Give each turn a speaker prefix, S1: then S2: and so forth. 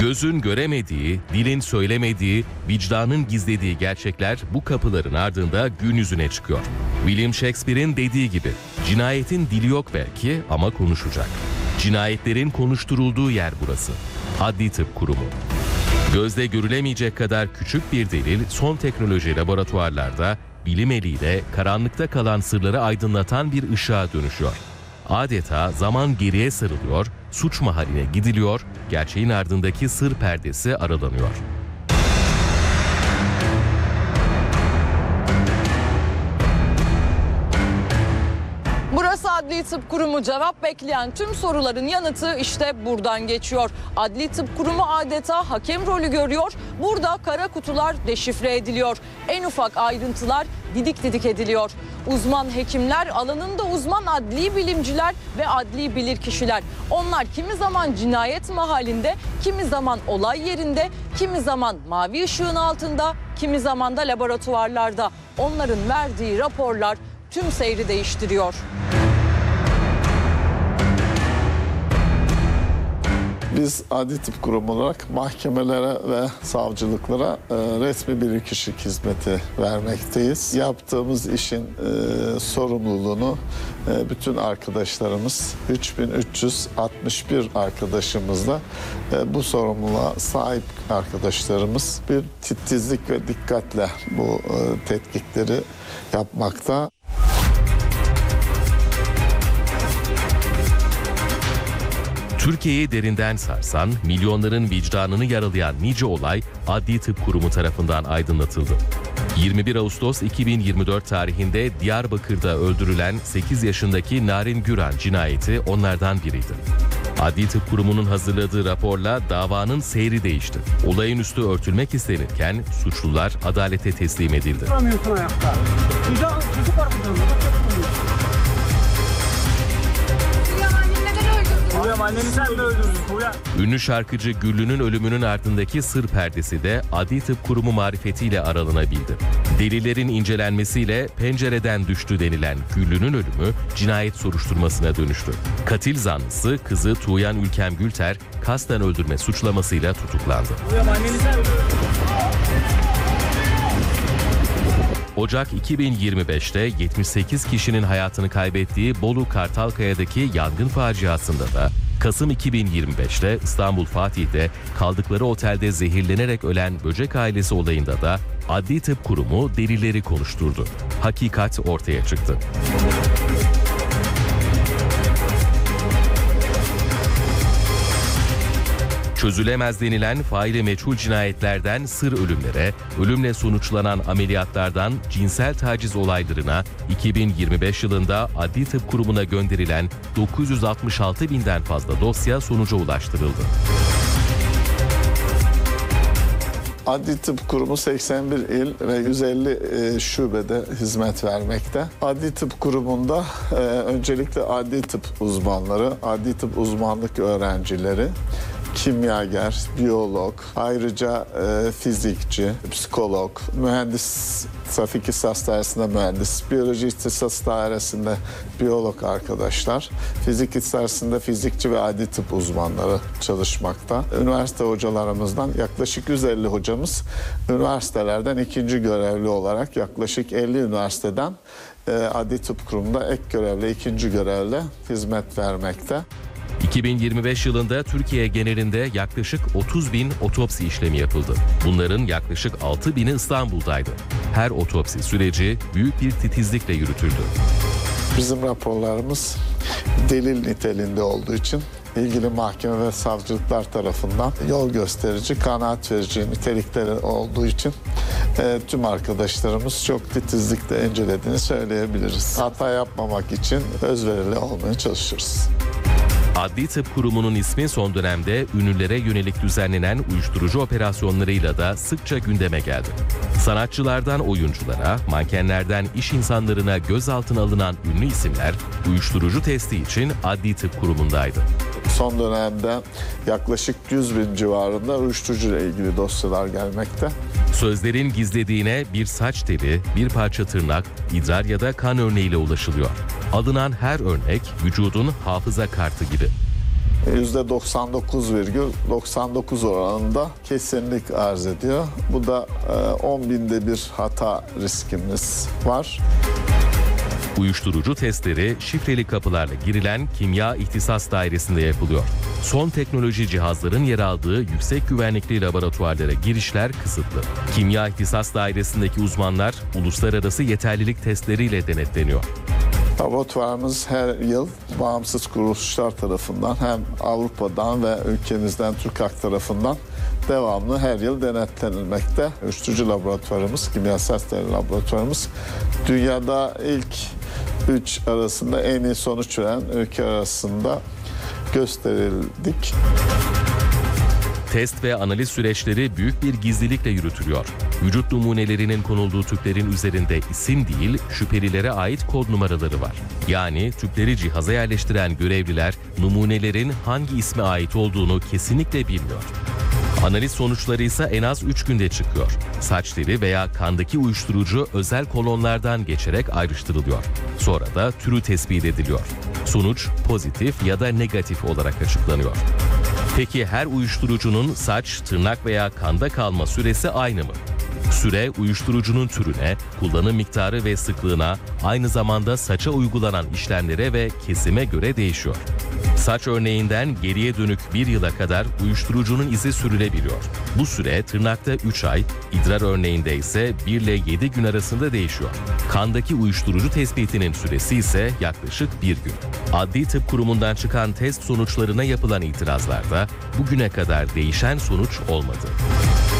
S1: Gözün göremediği, dilin söylemediği, vicdanın gizlediği gerçekler bu kapıların ardında gün yüzüne çıkıyor. William Shakespeare'in dediği gibi, cinayetin dili yok belki ama konuşacak. Cinayetlerin konuşturulduğu yer burası. Adli Tıp Kurumu. Gözle görülemeyecek kadar küçük bir delil son teknoloji laboratuvarlarda bilim eliyle karanlıkta kalan sırları aydınlatan bir ışığa dönüşüyor. Adeta zaman geriye sarılıyor, suç mahalline gidiliyor, gerçeğin ardındaki sır perdesi aralanıyor.
S2: Burası Adli Tıp Kurumu. Cevap bekleyen tüm soruların yanıtı işte buradan geçiyor. Adli Tıp Kurumu adeta hakem rolü görüyor. Burada kara kutular deşifre ediliyor. En ufak ayrıntılar didik didik ediliyor. Uzman hekimler, alanında uzman adli bilimciler ve adli bilirkişiler. Onlar kimi zaman cinayet mahallinde, kimi zaman olay yerinde, kimi zaman mavi ışığın altında, kimi zaman da laboratuvarlarda. Onların verdiği raporlar tüm seyri değiştiriyor.
S3: Biz Adli Tıp Kurumu olarak mahkemelere ve savcılıklara resmi bilirkişilik hizmeti vermekteyiz. Yaptığımız işin sorumluluğunu bütün arkadaşlarımız, 3361 arkadaşımızla bu sorumluluğa sahip arkadaşlarımız bir titizlik ve dikkatle bu tetkikleri yapmakta.
S1: Türkiye'yi derinden sarsan, milyonların vicdanını yaralayan nice olay Adli Tıp Kurumu tarafından aydınlatıldı. 21 Ağustos 2024 tarihinde Diyarbakır'da öldürülen 8 yaşındaki Narin Güran cinayeti onlardan biriydi. Adli Tıp Kurumu'nun hazırladığı raporla davanın seyri değişti. Olayın üstü örtülmek istenirken suçlular adalete teslim edildi. Ünlü şarkıcı Güllü'nün ölümünün ardındaki sır perdesi de Adli Tıp Kurumu marifetiyle aralanabildi. Delillerin incelenmesiyle pencereden düştü denilen Güllü'nün ölümü cinayet soruşturmasına dönüştü. Katil zanlısı kızı Tuğyan Ülkem Gülter kasten öldürme suçlamasıyla tutuklandı. Ocak 2025'te 78 kişinin hayatını kaybettiği Bolu Kartalkaya'daki yangın faciasında da Kasım 2025'te İstanbul Fatih'te kaldıkları otelde zehirlenerek ölen böcek ailesi olayında da Adli Tıp Kurumu delilleri konuşturdu. Hakikat ortaya çıktı. Çözülemez denilen faili meçhul cinayetlerden sır ölümlere, ölümle sonuçlanan ameliyatlardan cinsel taciz olaylarına 2025 yılında Adli Tıp Kurumu'na gönderilen 966 binden fazla dosya sonuca ulaştırıldı.
S3: Adli Tıp Kurumu 81 il ve 150 şubede hizmet vermekte. Adli Tıp Kurumu'nda öncelikle adli tıp uzmanları, adli tıp uzmanlık öğrencileri, kimyager, biyolog, ayrıca fizikçi, psikolog, mühendis, trafik ihtisas dairesinde mühendis, biyoloji ihtisas dairesinde biyolog arkadaşlar, fizik ihtisasında fizikçi ve adli tıp uzmanları çalışmakta. Üniversite hocalarımızdan yaklaşık 150 hocamız üniversitelerden ikinci görevli olarak yaklaşık 50 üniversiteden Adli Tıp Kurumu'nda ek görevli, ikinci görevle hizmet vermekte.
S1: 2025 yılında Türkiye genelinde yaklaşık 30 bin otopsi işlemi yapıldı. Bunların yaklaşık 6 bini İstanbul'daydı. Her otopsi süreci büyük bir titizlikle yürütüldü.
S3: Bizim raporlarımız delil niteliğinde olduğu için ilgili mahkeme ve savcılıklar tarafından yol gösterici, kanaat verici nitelikleri olduğu için tüm arkadaşlarımız çok titizlikle incelediğini söyleyebiliriz. Hata yapmamak için özverili olmaya çalışırız.
S1: Adli Tıp Kurumu'nun ismi son dönemde ünlülere yönelik düzenlenen uyuşturucu operasyonlarıyla da sıkça gündeme geldi. Sanatçılardan oyunculara, mankenlerden iş insanlarına gözaltına alınan ünlü isimler uyuşturucu testi için Adli Tıp Kurumu'ndaydı.
S3: Son dönemde yaklaşık 100 bin civarında uyuşturucu ile ilgili dosyalar gelmekte.
S1: Sözlerin gizlediğine bir saç teli, bir parça tırnak, idrar ya da kan örneğiyle ulaşılıyor. Alınan her örnek vücudun hafıza kartı gibi.
S3: %99,99 oranında kesinlik arz ediyor. Bu da 10.000'de bir hata riskimiz var.
S1: Uyuşturucu testleri şifreli kapılarla girilen Kimya İhtisas Dairesi'nde yapılıyor. Son teknoloji cihazların yer aldığı yüksek güvenlikli laboratuvarlara girişler kısıtlı. Kimya İhtisas Dairesi'ndeki uzmanlar uluslararası yeterlilik testleriyle denetleniyor.
S3: Laboratuvarımız her yıl bağımsız kuruluşlar tarafından hem Avrupa'dan ve ülkemizden TÜRKAK tarafından devamlı her yıl denetlenilmekte. Uyuşturucu laboratuvarımız, kimyasal steril laboratuvarımız dünyada ilk 3 arasında en iyi sonuç veren ülke arasında gösterildik.
S1: Test ve analiz süreçleri büyük bir gizlilikle yürütülüyor. Vücut numunelerinin konulduğu tüplerin üzerinde isim değil, şüphelilere ait kod numaraları var. Yani tüpleri cihaza yerleştiren görevliler numunelerin hangi isme ait olduğunu kesinlikle bilmiyor. Analiz sonuçları ise en az 3 günde çıkıyor. Saç teli veya kandaki uyuşturucu özel kolonlardan geçerek ayrıştırılıyor. Sonra da türü tespit ediliyor. Sonuç pozitif ya da negatif olarak açıklanıyor. Peki her uyuşturucunun saç, tırnak veya kanda kalma süresi aynı mı? Süre uyuşturucunun türüne, kullanım miktarı ve sıklığına, aynı zamanda saça uygulanan işlemlere ve kesime göre değişiyor. Saç örneğinden geriye dönük 1 yıla kadar uyuşturucunun izi sürülebiliyor. Bu süre tırnakta 3 ay, idrar örneğinde ise 1 ile 7 gün arasında değişiyor. Kandaki uyuşturucu tespitinin süresi ise yaklaşık 1 gün. Adli Tıp Kurumu'ndan çıkan test sonuçlarına yapılan itirazlarda bugüne kadar değişen sonuç olmadı.